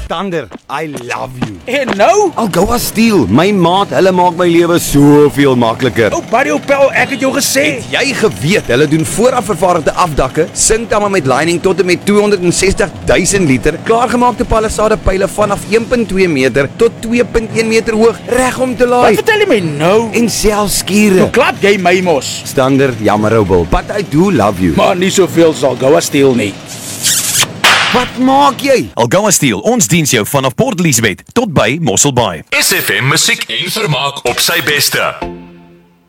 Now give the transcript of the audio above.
Stander, I love you. En nou? Algoa Steel, my maat, hulle maak my lewe soveel makliker. Ou Barry Opel, ek het jou gesê. Het jy geweet, hulle doen vooraf vervaardigde afdakke, sintama met lining tot en met 260,000 liter, klaargemaakte palisade pyle vanaf 1.2 meter tot 2.1 meter hoog, reg om te laai. Wat vertel jy my nou? En selfs skure. Nou klap jy my mos. Stander, jammer ou Bill, but I do love you. Maar nie soveel sal Goa Steel nie. Wat maak jy? Algoa Steel, ons diens jou vanaf Port Elizabeth tot by Mossel Bay. SFM musiek en vermaak op sy beste.